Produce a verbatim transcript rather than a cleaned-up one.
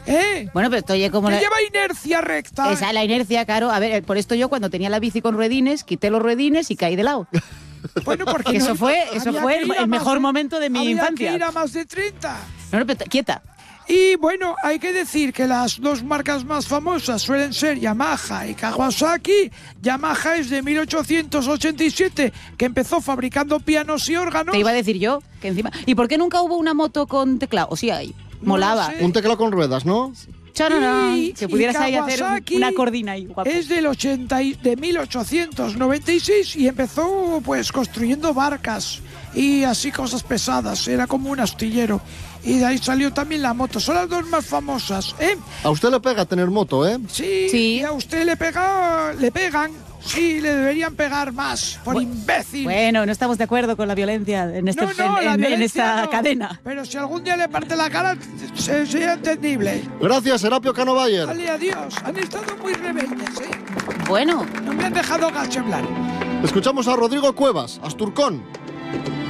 ¿Eh? Bueno, pero esto oye como... Que la... lleva inercia recta. Esa es la inercia, claro. A ver, por esto yo cuando tenía la bici con ruedines, quité los ruedines y caí de lado. Bueno, porque que no, eso fue, eso había fue que el, ir a el más mejor de- momento de mi había infancia. que ir a más de treinta. No, no, pero t- quieta. Y bueno, hay que decir que las dos marcas más famosas suelen ser Yamaha y Kawasaki. Yamaha es de mil ochocientos ochenta y siete, que empezó fabricando pianos y órganos. Te iba a decir yo que encima... ¿Y por qué nunca hubo una moto con teclado? O sí hay. No Molaba. lo sé. Un teclado con ruedas, ¿no? Chararán, Y- que y pudieras ahí hacer Kawasaki una cordina ahí, guapo. Es del ochenta y- de mil ochocientos noventa y seis y empezó pues construyendo barcas y así cosas pesadas. Era como un astillero. Y de ahí salió también la moto. Son las dos más famosas, ¿eh? A usted le pega tener moto, ¿eh? Sí, Sí. y a usted le pega, le pegan. Sí, le deberían pegar más, por Bu- imbécil. Bueno, no estamos de acuerdo con la violencia en, este, no, no, en, la en- en violencia esta no. cadena. Pero si algún día le parte la cara, se- sería entendible. Gracias, Serapio Cano Bayer. Vale, adiós. Han estado muy rebeldes, ¿eh? Bueno, No me han dejado hablar. Escuchamos a Rodrigo Cuevas, Asturcón.